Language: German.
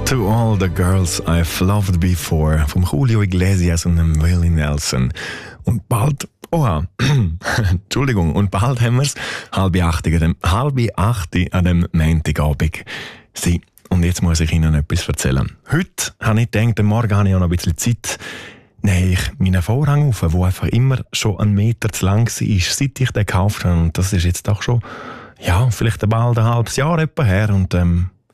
To All the Girls I've Loved Before vom Julio Iglesias und dem Willie Nelson. Und bald, Entschuldigung, und bald haben wir es, halb acht an dem Montagabend. Und jetzt muss ich Ihnen etwas erzählen. Heute habe ich gedacht, morgen habe ich auch noch ein bisschen Zeit, nehme ich meinen Vorhang auf, der einfach immer schon 1 Meter zu lang war, seit ich den gekauft habe. Und das ist jetzt doch schon, vielleicht bald ein halbes Jahr etwa her. Und